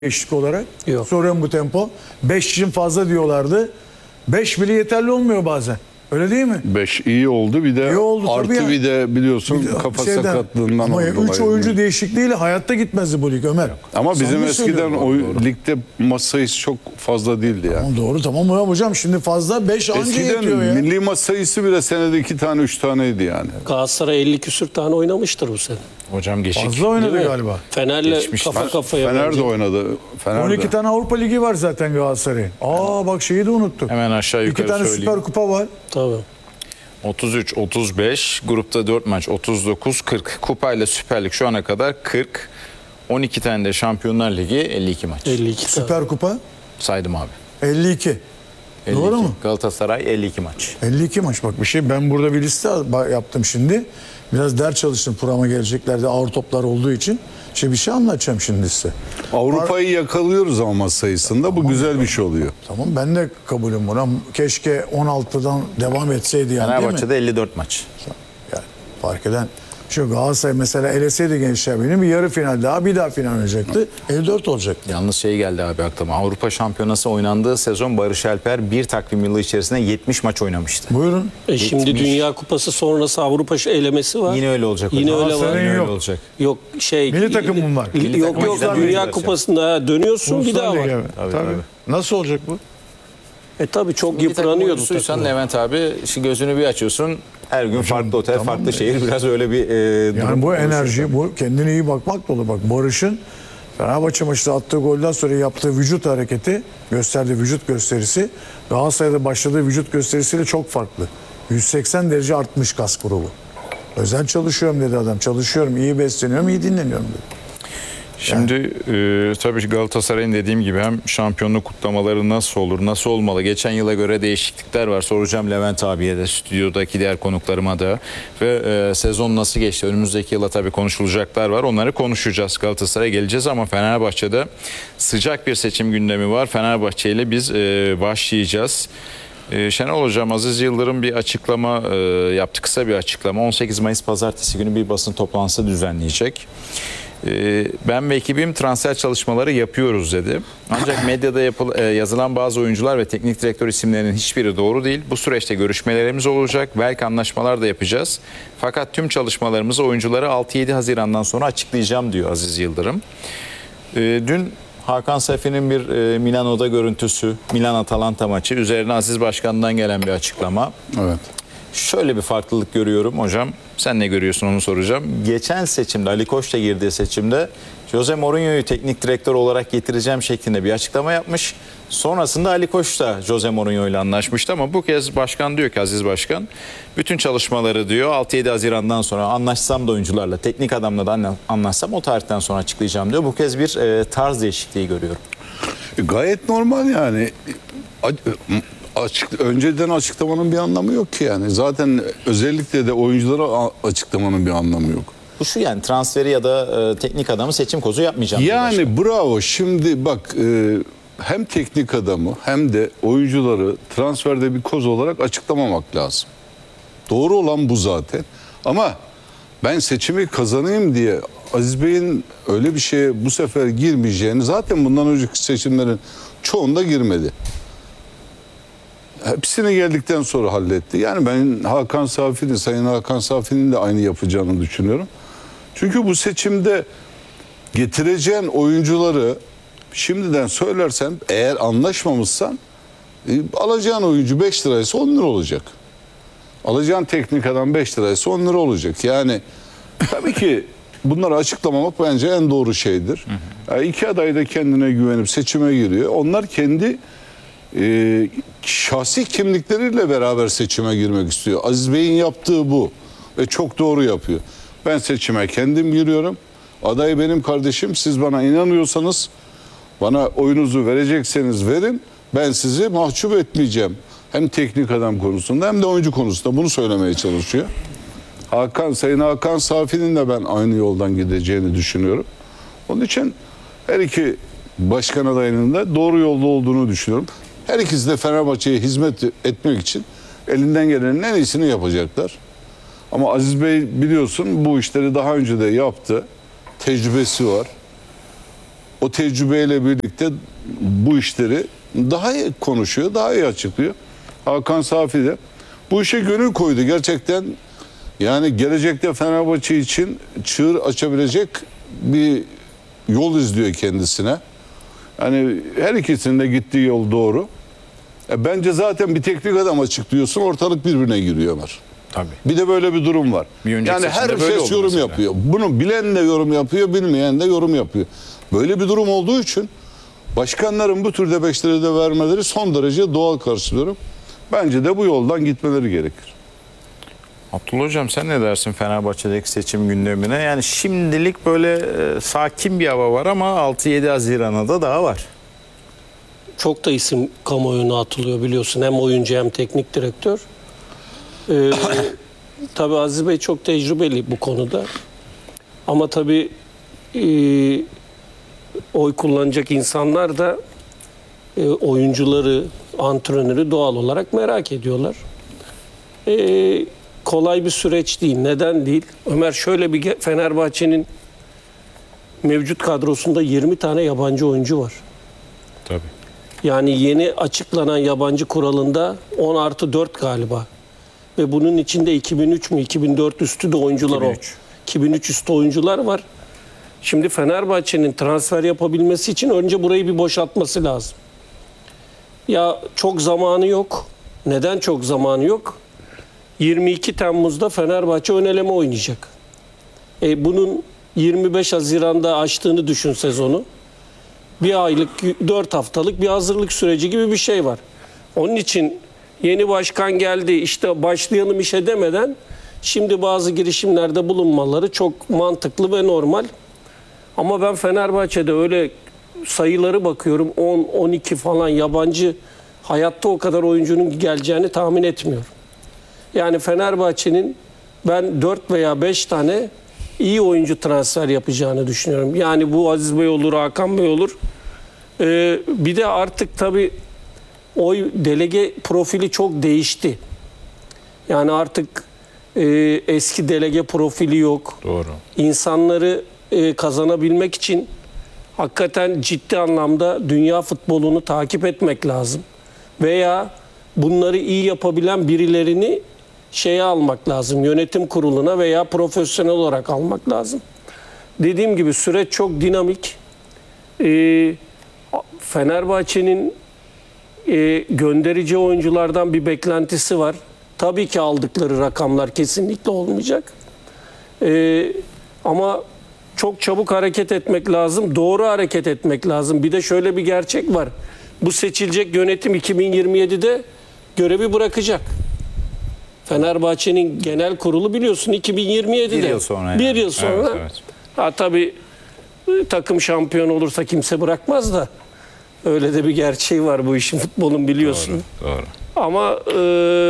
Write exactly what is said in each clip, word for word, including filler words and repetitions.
değişiklik olarak. Yok. Soruyorum bu tempo. beş için fazla diyorlardı. beş bile yeterli olmuyor bazen. Öyle değil mi? beş iyi oldu, bir de İyi oldu, artı tabii bir de biliyorsun Bir- kafa şeyden- sakatlığından Ama dolayı. üç oyuncu değişikliğiyle hayatta gitmezdi bu lig Ömer. Ama bizim Samimi eskiden söylüyorum. o ligde maç sayısı çok fazla değildi yani. Tamam, doğru tamam mı hocam, şimdi fazla beş anca Eskiden yetiyor ya. milli maç sayısı bile senede iki tane üç taneydi yani. Galatasaray elli küsür tane oynamıştır bu sene. Hocam geçik. Fazla oynadı Değil mi? galiba. Fener'le Geçmiş. kafa kafaya Fener bence. de oynadı. Fener on iki de. tane Avrupa Ligi var zaten Galatasaray'ın. Aa bak şeyi de unuttuk. Hemen aşağı yukarı İki tane söyleyeyim. Süper Kupa var. Tabii. otuz üç, otuz beş, grupta dört maç otuz dokuz, kırk. Kupayla Süper Lig şu ana kadar kırk. on iki tane de Şampiyonlar Ligi elli iki maç. elli iki tane. Süper Kupa Saydım abi. elli iki. elli iki. Doğru mu? Galatasaray elli iki maç. elli iki maç bak bir şey. Ben burada bir liste yaptım şimdi. Biraz ders çalıştım programa geleceklerde ağır toplar olduğu için. İşte bir şey anlatacağım şimdi size. Avrupa'yı yakalıyoruz ama maç sayısında. Bu güzel bir şey oluyor. Tamam, ben de kabulüm buna. Keşke on altıdan devam etseydi yani, değil mi? Fenerbahçe'de elli dört maç. Yani fark eden şu, Galatasaray mesela eleseydi Gençler Birliği'ni bir yarı final daha, bir daha final oynayacaktı. elli dört olacaktı. Yalnız şey geldi abi aklıma. Avrupa Şampiyonası oynandığı sezon Barış Alper bir takvim yılı içerisinde yetmiş maç oynamıştı. Buyurun. E şimdi yetmiş. Dünya Kupası sonrası Avrupa elemesi var. Yine öyle olacak Yine hocam. öyle var. Galatasaray'ın Yine yok. öyle olacak. Yok şey. Milli takımın var. Yok Milli yok, takıma giden Dünya oyuncular. Kupası'nda dönüyorsun, bir daha var. Tabii, Tabii, tabii. tabii. Nasıl olacak bu? E tabii çok Bir takım yıpranıyordu oyuncusuysan takım. Levent abi, şu gözünü bir açıyorsun. Her gün farklı otel, tamam farklı da- şehir. Biraz öyle bir e, durum. Yani bu oluşuyor. enerji, bu kendine iyi bakmak dolu. Bak Barış'ın Fenerbahçe maçında attığı golden sonra yaptığı vücut hareketi, gösterdiği vücut gösterisi Galatasaray'da başladığı vücut gösterisiyle çok farklı. yüz seksen derece artmış kas grubu. Özel çalışıyorum dedi adam. Çalışıyorum, iyi besleniyorum, iyi dinleniyorum dedi. Şimdi e, tabii Galatasaray'ın dediğim gibi hem şampiyonluk kutlamaları nasıl olur, nasıl olmalı? Geçen yıla göre değişiklikler var. Soracağım Levent abiye de, stüdyodaki diğer konuklarıma da. Ve e, sezon nasıl geçti? Önümüzdeki yıla tabii konuşulacaklar var. Onları konuşacağız. Galatasaray'a geleceğiz ama Fenerbahçe'de sıcak bir seçim gündemi var. Fenerbahçe ile biz e, başlayacağız. Ee, Şenol Hocam, Aziz Yıldırım bir açıklama e, yaptı, kısa bir açıklama. on sekiz Mayıs Pazartesi günü bir basın toplantısı düzenleyecek. Ee, ben ve ekibim transfer çalışmaları yapıyoruz dedi. Ancak medyada yapıl, e, yazılan bazı oyuncular ve teknik direktör isimlerinin hiçbiri doğru değil. Bu süreçte görüşmelerimiz olacak. Belki anlaşmalar da yapacağız. Fakat tüm çalışmalarımızı oyuncuları altı yedi Haziran'dan sonra açıklayacağım diyor Aziz Yıldırım. Ee, dün Hakan Safi'nin bir e, Milano'da görüntüsü, Milan-Atalanta maçı. Üzerine Aziz Başkan'dan gelen bir açıklama. Evet. Şöyle bir farklılık görüyorum hocam. Sen ne görüyorsun onu soracağım. Geçen seçimde, Ali Koç'la girdiği seçimde Jose Mourinho'yu teknik direktör olarak getireceğim şeklinde bir açıklama yapmış. Sonrasında Ali Koç da Jose Mourinho ile anlaşmıştı ama bu kez başkan diyor ki, Aziz Başkan, bütün çalışmaları diyor altı yedi Haziran'dan sonra anlaşsam da oyuncularla, teknik adamla da anlaşsam o tarihten sonra açıklayacağım diyor. Bu kez bir e, tarz değişikliği görüyorum. E, gayet normal yani. A- Açık, önceden açıklamanın bir anlamı yok ki yani. Zaten özellikle de oyunculara a- açıklamanın bir anlamı yok. Bu şu, yani transferi ya da e, teknik adamı seçim kozu yapmayacağım diyor başkan. Yani bravo. Şimdi bak, e, hem teknik adamı hem de oyuncuları transferde bir koz olarak açıklamamak lazım. Doğru olan bu zaten. Ama ben seçimi kazanayım diye Aziz Bey'in öyle bir şeye bu sefer girmeyeceğini, zaten bundan önceki seçimlerin çoğunda girmedi. Hepsine geldikten sonra halletti. Yani ben Hakan Safi'nin, Sayın Hakan Safi'nin de aynı yapacağını düşünüyorum. Çünkü bu seçimde getireceğin oyuncuları şimdiden söylersen, eğer anlaşmamışsan, e, alacağın oyuncu beş liraysa on lira olacak. Alacağın teknik adam beş liraysa on lira olacak. Yani tabii ki bunları açıklamamak bence en doğru şeydir. Yani iki aday da kendine güvenip seçime giriyor. Onlar kendi e, şahsi kimlikleriyle beraber seçime girmek istiyor. Aziz Bey'in yaptığı bu ve çok doğru yapıyor. Ben seçime kendim giriyorum. Aday benim kardeşim. Siz bana inanıyorsanız, bana oyunuzu verecekseniz verin. Ben sizi mahcup etmeyeceğim. Hem teknik adam konusunda hem de oyuncu konusunda bunu söylemeye çalışıyor. Hakan, Sayın Hakan Safi'nin de ben aynı yoldan gideceğini düşünüyorum. Onun için her iki başkan adayının da doğru yolda olduğunu düşünüyorum. Her ikisi de Fenerbahçe'ye hizmet etmek için elinden gelenin en iyisini yapacaklar. Ama Aziz Bey biliyorsun bu işleri daha önce de yaptı. Tecrübesi var. o tecrübeyle birlikte bu işleri daha iyi konuşuyor, daha iyi açıklıyor. Hakan Safi de bu işe gönül koydu. Gerçekten yani gelecekte Fenerbahçe için çığır açabilecek bir yol izliyor kendisine. Yani her ikisinin de gittiği yol doğru. E bence zaten bir teknik adam açıklıyorsun, ortalık birbirine giriyor Ömer. Tabii. Bir de böyle bir durum var. Bir önceki Yani seçimde böyle herkes oldu yorum mesela. yapıyor. Bunu bilen de yorum yapıyor, bilmeyen de yorum yapıyor. Böyle bir durum olduğu için başkanların bu tür demeçleri de vermeleri son derece doğal karşılıyorum. Bence de bu yoldan gitmeleri gerekir. Abdullah Hocam sen ne dersin Fenerbahçe'deki seçim gündemine? Yani şimdilik böyle e, sakin bir hava var ama altı yedi Haziran'a da daha var. Çok da isim kamuoyuna atılıyor biliyorsun. Hem oyuncu hem teknik direktör. Ee, tabii Aziz Bey çok tecrübeli bu konuda. Ama tabii e, oy kullanacak insanlar da e, oyuncuları, antrenörü doğal olarak merak ediyorlar. E, kolay bir süreç değil. Neden değil? Ömer şöyle bir ge- Fenerbahçe'nin mevcut kadrosunda yirmi tane yabancı oyuncu var. Tabii. Yani yeni açıklanan yabancı kuralında on artı dört galiba. Ve bunun içinde iki bin üç mü iki bin dört üstü de oyuncular iki bin o. üç. iki bin üç üstü oyuncular var. Şimdi Fenerbahçe'nin transfer yapabilmesi için önce burayı bir boşaltması lazım. Ya çok zamanı yok. Neden çok zamanı yok? yirmi iki Temmuz'da Fenerbahçe ön eleme oynayacak. E bunun yirmi beş Haziran'da açtığını düşün sezonu. Bir aylık, dört haftalık bir hazırlık süreci gibi bir şey var. Onun için yeni başkan geldi, işte başlayalım işe demeden şimdi bazı girişimlerde bulunmaları çok mantıklı ve normal. Ama ben Fenerbahçe'de öyle sayıları bakıyorum, on on iki falan yabancı, hayatta o kadar oyuncunun geleceğini tahmin etmiyorum. Yani Fenerbahçe'nin ben dört veya beş tane iyi oyuncu transfer yapacağını düşünüyorum. Yani bu Aziz Bey olur, Hakan Bey olur. Ee, bir de artık tabii oy delege profili çok değişti. Yani artık e, eski delege profili yok. Doğru. İnsanları e, kazanabilmek için hakikaten ciddi anlamda dünya futbolunu takip etmek lazım. Veya bunları iyi yapabilen birilerini şeye almak lazım. Yönetim kuruluna veya profesyonel olarak almak lazım. Dediğim gibi süreç çok dinamik. Ee, Fenerbahçe'nin e, gönderici oyunculardan bir beklentisi var. Tabii ki aldıkları rakamlar kesinlikle olmayacak. Ee, ama çok çabuk hareket etmek lazım. Doğru hareket etmek lazım. Bir de şöyle bir gerçek var. Bu seçilecek yönetim iki bin yirmi yedide görevi bırakacak. Fenerbahçe'nin genel kurulu biliyorsun iki bin yirmi yedide. Bir yıl sonra. Bir yani. yıl sonra. Evet, evet. Ha tabii takım şampiyon olursa kimse bırakmaz da öyle de bir gerçeği var bu işin, futbolun biliyorsun. Doğru, doğru. Ama e,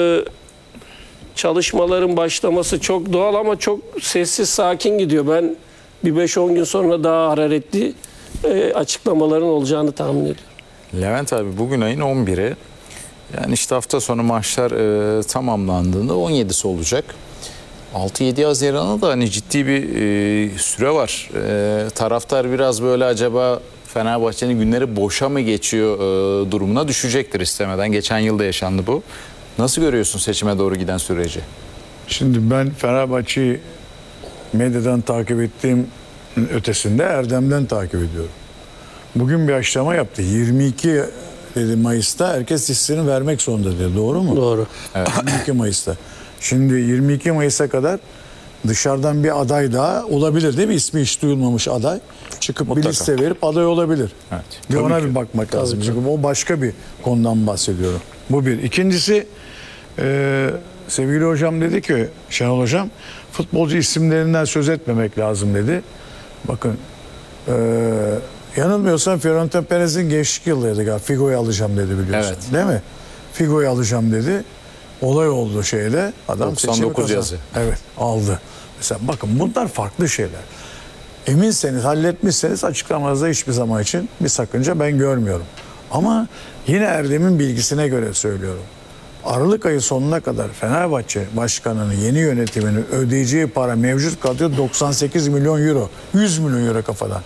çalışmaların başlaması çok doğal ama çok sessiz sakin gidiyor. Ben bir beş on gün sonra daha hararetli e, açıklamaların olacağını tahmin ediyorum. Levent abi bugün ayın on biri. Yani işte hafta sonu maçlar e, tamamlandığında on yedisi olacak. altı yedi Haziran'a da hani ciddi bir e, süre var. E, taraftar biraz böyle acaba Fenerbahçe'nin günleri boşa mı geçiyor e, durumuna düşecektir istemeden. Geçen yılda yaşandı bu. Nasıl görüyorsun seçime doğru giden süreci? Şimdi ben Fenerbahçe'yi medyadan takip ettiğim ötesinde Erdem'den takip ediyorum. Bugün bir açıklama yaptı. yirmi iki dedi Mayıs'ta herkes hissini vermek zorunda dedi. Doğru mu? Doğru. yirmi iki Mayıs'ta. Şimdi yirmi iki Mayıs'a kadar dışarıdan bir aday daha olabilir değil mi? İsmi hiç duyulmamış aday. Çıkıp Mutlaka. bir liste verip aday olabilir. Evet. Bir Tabii ona ki. bir bakmak lazım. Çünkü o başka bir konudan bahsediyorum. Bu bir. İkincisi e, sevgili hocam dedi ki, Şenol hocam, futbolcu isimlerinden söz etmemek lazım dedi. Bakın e, yanılmıyorsam Fiorentina Perez'in gençlik yıllarıydı galiba. Figo'yu alacağım dedi biliyorsun. Evet. Değil mi? Figo'yu alacağım dedi. Olay oldu şeyde. Adam doksan seçimi dokuz kazandı. yazı. Evet, aldı. Mesela bakın bunlar farklı şeyler. Eminseniz, halletmişseniz açıklamanızda hiçbir zaman için bir sakınca ben görmüyorum. Ama yine Erdem'in bilgisine göre söylüyorum. Aralık ayı sonuna kadar Fenerbahçe Başkanı'nın yeni yönetiminin ödeyeceği para mevcut kadro doksan sekiz milyon euro. yüz milyon euro kafadan.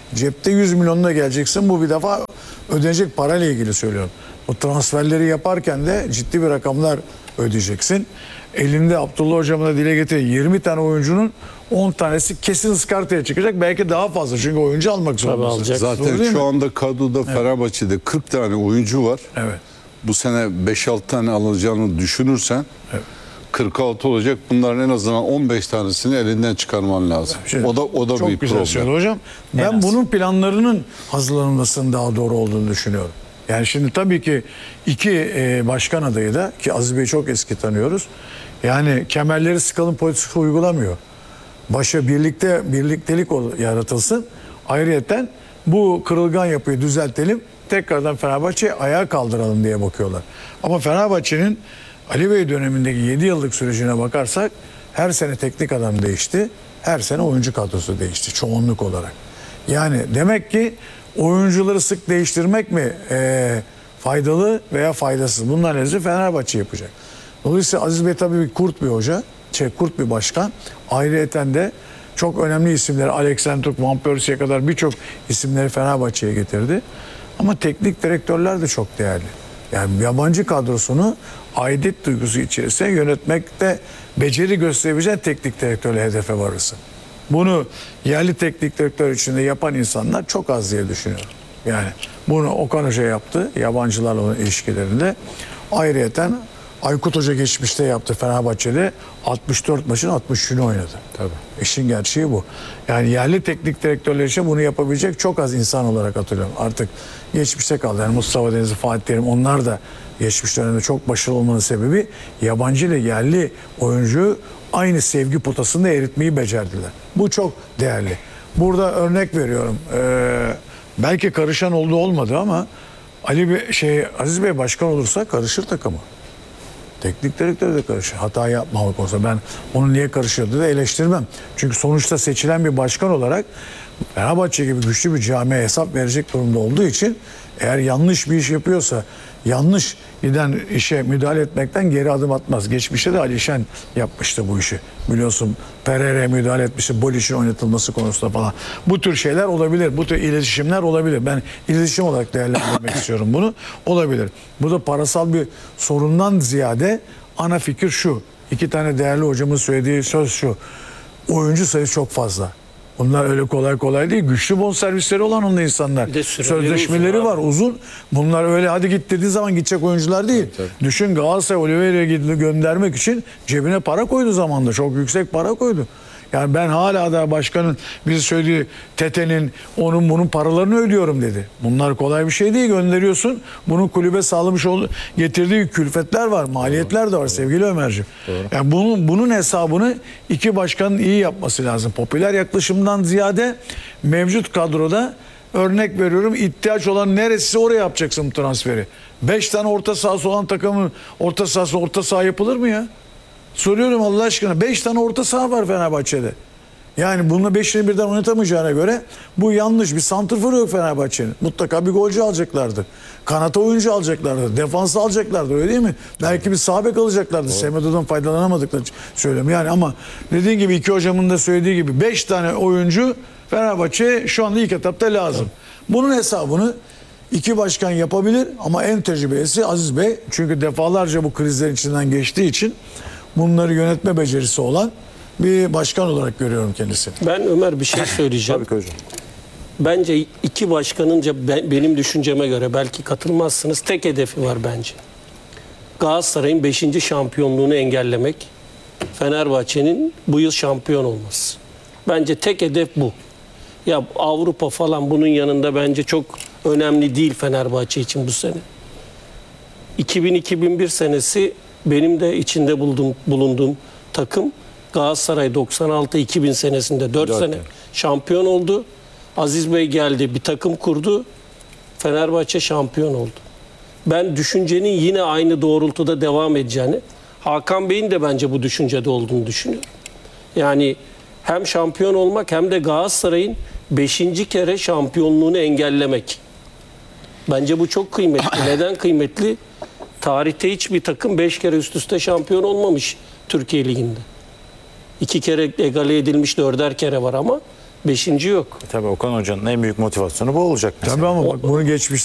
Cepte yüz milyonuna geleceksin. Bu bir defa ödenecek parayla ilgili söylüyorum. Bu transferleri yaparken de ciddi bir rakamlar ödeyeceksin. Elinde Abdullah Hocam'ın da dile getirdiği yirmi tane oyuncunun on tanesi kesin ıskartaya çıkacak. Belki daha fazla çünkü oyuncu almak zorundasın. alacak. Doğru Zaten değil şu mi? anda kadroda Fenerbahçe'de kırk tane oyuncu var. Evet. Bu sene beş altı tane alacağını düşünürsen kırk altı olacak. Bunların en azından on beş tanesini elinden çıkarman lazım. Şimdi o da o da çok bir güzel problem. söyledi hocam. Ben az. bunun planlarının hazırlanmasının daha doğru olduğunu düşünüyorum. Yani şimdi tabii ki iki e, başkan adayı da ki Aziz Bey'i çok eski tanıyoruz. Yani kemerleri sıkalım politikası uygulamıyor. Başa birlikte birliktelik ol- yaratılsın. Ayrıyeten bu kırılgan yapıyı düzeltelim. Tekrardan Fenerbahçe'yi ayağa kaldıralım diye bakıyorlar. Ama Fenerbahçe'nin Ali Bey dönemindeki yedi yıllık sürecine bakarsak her sene teknik adam değişti. Her sene oyuncu kadrosu değişti çoğunluk olarak. Yani demek ki oyuncuları sık değiştirmek mi eee, faydalı veya faydasız? Bunların analizi Fenerbahçe yapacak. Dolayısıyla Aziz Bey tabii bir kurt bir hoca, şey, kurt bir başkan. Ayrıyeten de çok önemli isimleri Alexander Van Persie'ye kadar birçok isimleri Fenerbahçe'ye getirdi. Ama teknik direktörler de çok değerli. Yani yabancı kadrosunu aidiyet duygusu içerisinde yönetmekte beceri gösterebilecek teknik direktörle hedefe varırsın. Bunu yerli teknik direktör içinde yapan insanlar çok az diye düşünüyorum. Yani bunu Okan Hoca yaptı yabancılarla olan ilişkilerinde. Ayrıyeten Aykut Hoca geçmişte yaptı Fenerbahçe'de altmış dört maçın altmış üçünü oynadı. Tabii. İşin gerçeği bu. Yani yerli teknik direktörler için bunu yapabilecek çok az insan olarak hatırlıyorum. Artık geçmişte kaldı. Yani Mustafa Denizli, Fatih Terim onlar da geçmiş dönemde çok başarılı olmanın sebebi yabancı ile yerli oyuncuyu aynı sevgi potasında eritmeyi becerdiler. Bu çok değerli. Burada örnek veriyorum. Ee, belki karışan oldu olmadı ama Ali Bey, şey Aziz Bey başkan olursa karışır takımı. Teknik direktör de karışır. Hata yapmamak olsa ben onu niye karışıyordu da eleştirmem. Çünkü sonuçta seçilen bir başkan olarak Fenerbahçe gibi güçlü bir camiye hesap verecek durumda olduğu için eğer yanlış bir iş yapıyorsa yanlış giden işe müdahale etmekten geri adım atmaz. Geçmişte de Alişen yapmıştı bu işi. Biliyorsun Pereira'ya müdahale etmişti. Bolic'in oynatılması konusunda falan. Bu tür şeyler olabilir. Bu tür iletişimler olabilir. Ben iletişim olarak değerlendirmek istiyorum bunu. Olabilir. Burada parasal bir sorundan ziyade ana fikir şu. İki tane değerli hocamın söylediği söz şu. Oyuncu sayısı çok fazla. Bunlar öyle kolay kolay değil. Güçlü bonservisleri olan onda insanlar. Bir de süreleri Sözleşmeleri uzun var uzun. Bunlar öyle hadi git dediği zaman gidecek oyuncular değil. Düşün Galatasaray Oliveira'yı göndermek için cebine para koydu zamanda. Çok yüksek para koydu. Yani ben hala da başkanın bize söylediği Tete'nin onun bunun paralarını ödüyorum dedi. Bunlar kolay bir şey değil, gönderiyorsun. Bunun kulübe sağlamış olduğu getirdiği külfetler var, maliyetler de var sevgili Ömerciğim. Yani bunun bunun hesabını iki başkanın iyi yapması lazım. Popüler yaklaşımdan ziyade mevcut kadroda örnek veriyorum ihtiyaç olan neresi oraya yapacaksın bu transferi. Beş tane orta sahası olan takımın orta sahası orta saha yapılır mı ya? Soruyorum Allah aşkına. Beş tane orta saha var Fenerbahçe'de. Yani bununla beşini birden oynatamayacağına göre bu yanlış. Bir santrfor yok Fenerbahçe'nin. Mutlaka bir golcü alacaklardı. Kanata oyuncu alacaklardı. Defansı alacaklardı öyle değil mi? Belki bir sağ bek alacaklardı. Semedo'dan faydalanamadıkları söylüyorum. Yani ama dediğin gibi iki hocamın da söylediği gibi beş tane oyuncu Fenerbahçe şu anda ilk etapta lazım. Bunun hesabını iki başkan yapabilir ama en tecrübelisi Aziz Bey. Çünkü defalarca bu krizlerin içinden geçtiği için bunları yönetme becerisi olan bir başkan olarak görüyorum kendisini. Ben Ömer bir şey söyleyeceğim. Tabii ki hocam. Bence iki başkanınca ben- benim düşünceme göre belki katılmazsınız tek hedefi var bence. Galatasaray'ın beşinci şampiyonluğunu engellemek. Fenerbahçe'nin bu yıl şampiyon olması. Bence tek hedef bu. Ya Avrupa falan bunun yanında bence çok önemli değil Fenerbahçe için bu sene. iki bin iki bin bir senesi benim de içinde bulduğum, bulunduğum takım Galatasaray doksan altı iki bin senesinde dört Dört sene yani. şampiyon oldu. Aziz Bey geldi bir takım kurdu. Fenerbahçe şampiyon oldu. Ben düşüncenin yine aynı doğrultuda devam edeceğini, Hakan Bey'in de bence bu düşüncede olduğunu düşünüyorum. Yani hem şampiyon olmak hem de Galatasaray'ın beşinci kere şampiyonluğunu engellemek. Bence bu çok kıymetli. Neden kıymetli? Tarihte hiçbir takım beş kere üst üste şampiyon olmamış Türkiye Ligi'nde. İki kere egale edilmiş dörder kere var ama Beşinci yok. Tabii Okan Hoca'nın en büyük motivasyonu bu olacak mesela. Tabii ama bak bunu geçmiş